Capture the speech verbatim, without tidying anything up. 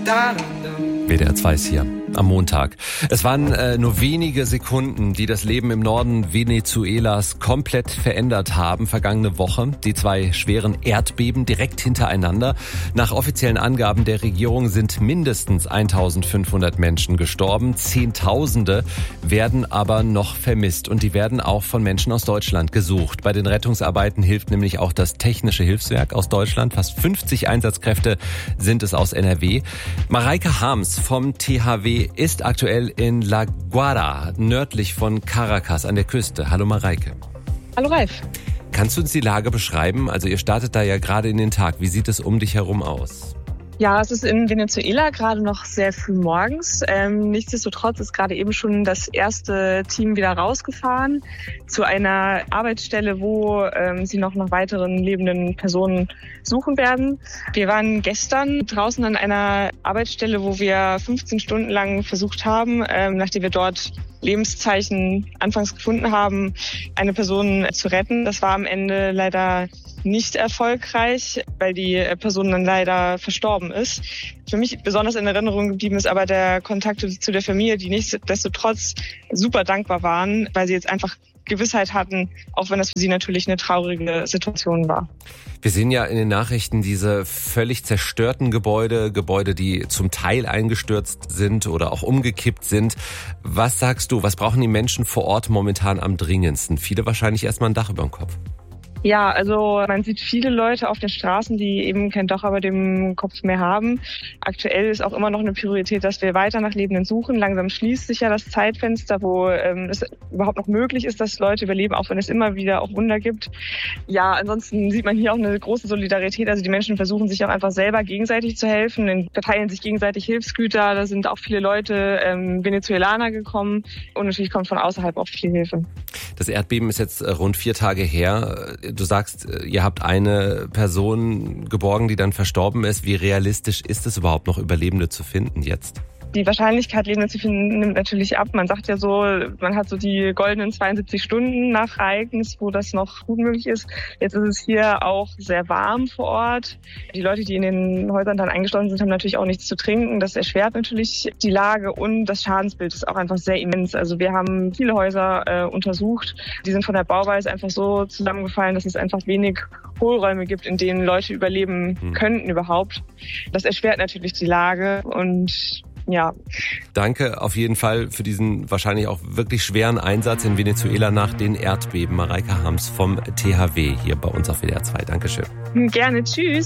W D R zwei ist hier am Montag. Es waren äh, nur wenige Sekunden, die das Leben im Norden Venezuelas komplett verändert haben. Vergangene Woche die zwei schweren Erdbeben direkt hintereinander. Nach offiziellen Angaben der Regierung sind mindestens eintausendfünfhundert Menschen gestorben. Zehntausende werden aber noch vermisst und die werden auch von Menschen aus Deutschland gesucht. Bei den Rettungsarbeiten hilft nämlich auch das Technische Hilfswerk aus Deutschland. Fast fünfzig Einsatzkräfte sind es aus N R W. Mareike Harms vom T H W ist aktuell in La Guaira, nördlich von Caracas an der Küste. Hallo Mareike. Hallo Ralf. Kannst du uns die Lage beschreiben? Also ihr startet da ja gerade in den Tag. Wie sieht es um dich herum aus? Ja, es ist in Venezuela gerade noch sehr früh morgens. Ähm, nichtsdestotrotz ist gerade eben schon das erste Team wieder rausgefahren zu einer Arbeitsstelle, wo ähm, sie noch nach weiteren lebenden Personen suchen werden. Wir waren gestern draußen an einer Arbeitsstelle, wo wir fünfzehn Stunden lang versucht haben, ähm, nachdem wir dort Lebenszeichen anfangs gefunden haben, eine Person zu retten. Das war am Ende leider nicht erfolgreich, weil die Person dann leider verstorben ist. Für mich besonders in Erinnerung geblieben ist aber der Kontakt zu der Familie, die nichtsdestotrotz super dankbar waren, weil sie jetzt einfach Gewissheit hatten, auch wenn das für sie natürlich eine traurige Situation war. Wir sehen ja in den Nachrichten diese völlig zerstörten Gebäude, Gebäude, die zum Teil eingestürzt sind oder auch umgekippt sind. Was sagst du, was brauchen die Menschen vor Ort momentan am dringendsten? Viele wahrscheinlich erstmal ein Dach über dem Kopf. Ja, also man sieht viele Leute auf den Straßen, die eben kein Dach über dem Kopf mehr haben. Aktuell ist auch immer noch eine Priorität, dass wir weiter nach Lebenden suchen. Langsam schließt sich ja das Zeitfenster, wo ähm, es überhaupt noch möglich ist, dass Leute überleben, auch wenn es immer wieder auch Wunder gibt. Ja, ansonsten sieht man hier auch eine große Solidarität. Also die Menschen versuchen sich auch einfach selber gegenseitig zu helfen, verteilen sich gegenseitig Hilfsgüter. Da sind auch viele Leute, ähm, Venezuelaner gekommen und natürlich kommt von außerhalb auch viel Hilfe. Das Erdbeben ist jetzt rund vier Tage her. Du sagst, ihr habt eine Person geborgen, die dann verstorben ist. Wie realistisch ist es überhaupt noch, Überlebende zu finden jetzt? Die Wahrscheinlichkeit, Lebende zu finden, nimmt natürlich ab. Man sagt ja so, man hat so die goldenen zweiundsiebzig Stunden nach Ereignis, wo das noch gut möglich ist. Jetzt ist es hier auch sehr warm vor Ort. Die Leute, die in den Häusern dann eingeschlossen sind, haben natürlich auch nichts zu trinken. Das erschwert natürlich die Lage und das Schadensbild ist auch einfach sehr immens. Also wir haben viele Häuser äh, untersucht. Die sind von der Bauweise einfach so zusammengefallen, dass es einfach wenig Hohlräume gibt, in denen Leute überleben hm. könnten überhaupt. Das erschwert natürlich die Lage und ja. Danke auf jeden Fall für diesen wahrscheinlich auch wirklich schweren Einsatz in Venezuela nach den Erdbeben. Mareike Harms vom T H W hier bei uns auf W D R zwei. Dankeschön. Gerne, tschüss.